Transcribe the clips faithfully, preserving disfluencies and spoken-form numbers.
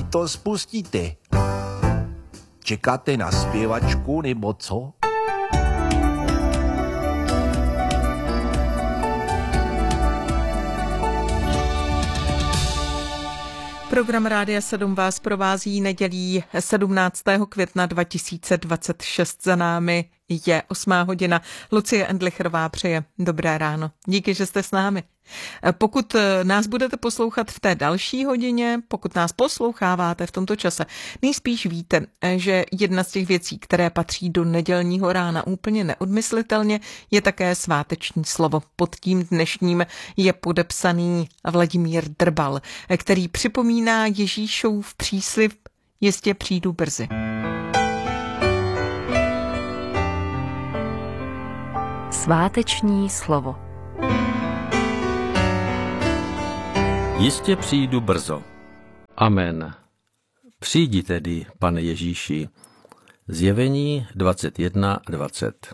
to spustíte? Čekáte na zpěvačku nebo co? Program Rádia sedm vás provází nedělí sedmnáctého května dva tisíce dvacet šest. Za námi je osmá hodina. Lucie Endlicherová přeje dobré ráno. Díky, že jste s námi. Pokud nás budete poslouchat v té další hodině, pokud nás posloucháváte v tomto čase, nejspíš víte, že jedna z těch věcí, které patří do nedělního rána úplně neodmyslitelně, je také sváteční slovo. Pod tím dnešním je podepsaný Vladimír Drbal, který připomíná Ježíšův příslib: jistě přijdu brzy. Sváteční slovo. Jistě přijdu brzo. Amen. Přijdi tedy, Pane Ježíši. Zjevení dvacet jedna dvacet.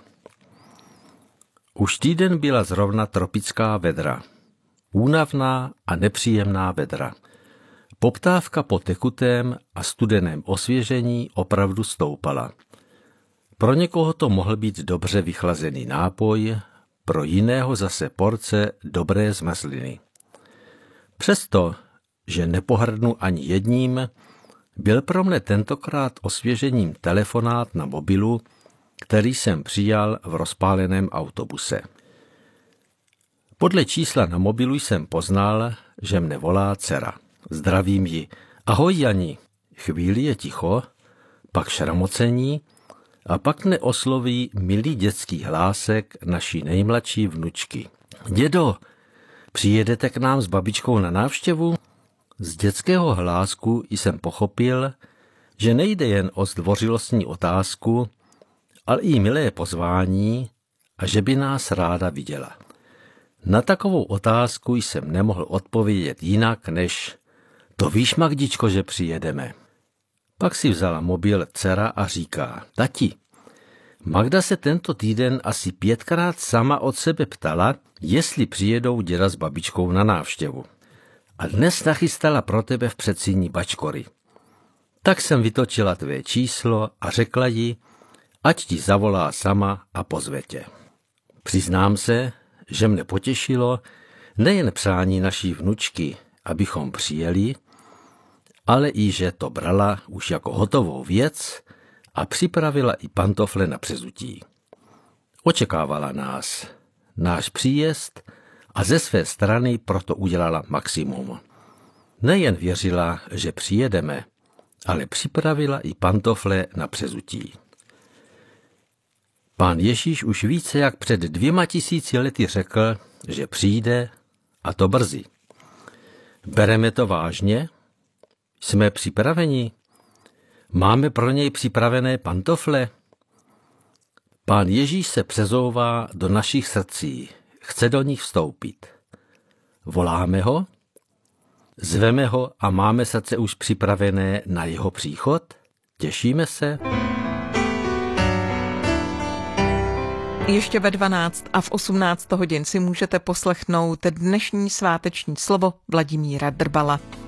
Už týden byla zrovna tropická vedra. Únavná a nepříjemná vedra. Poptávka po tekutém a studeném osvěžení opravdu stoupala. Pro někoho to mohl být dobře vychlazený nápoj, pro jiného zase porce dobré zmrzliny. Přesto, že nepohrdnu ani jedním, byl pro mne tentokrát osvěžením telefonát na mobilu, který jsem přijal v rozpáleném autobuse. Podle čísla na mobilu jsem poznal, že mne volá dcera. Zdravím ji. Ahoj, Jani. Chvíli je ticho, pak šramocení a pak mne osloví milý dětský hlásek naší nejmladší vnučky. Dědo, přijedete k nám s babičkou na návštěvu? Z dětského hlásku jsem pochopil, že nejde jen o zdvořilostní otázku, ale i milé pozvání a že by nás ráda viděla. Na takovou otázku jsem nemohl odpovědět jinak než: to víš, Magdičko, že přijedeme. Pak si vzala mobil dcera a říká: tati, Magda se tento týden asi pětkrát sama od sebe ptala, jestli přijedou děda s babičkou na návštěvu. A dnes nachystala pro tebe v předsíni bačkory. Tak jsem vytočila tvé číslo a řekla jí, ať ti zavolá sama a pozve tě. Přiznám se, že mne potěšilo nejen přání naší vnučky, abychom přijeli, ale i že to brala už jako hotovou věc a připravila i pantofle na přezutí. Očekávala nás, náš příjezd, a ze své strany proto udělala maximum. Nejen věřila, že přijedeme, ale připravila i pantofle na přezutí. Pán Ježíš už více jak před dvěma tisíci lety řekl, že přijde, a to brzy. Bereme to vážně? Jsme připraveni? Máme pro něj připravené pantofle? Pán Ježíš se přezouvá do našich srdcí, chce do nich vstoupit. Voláme ho? Zveme ho a máme srdce už připravené na jeho příchod? Těšíme se? Ještě ve dvanáct a v osmnáct hodin si můžete poslechnout dnešní sváteční slovo Vladimíra Drbala.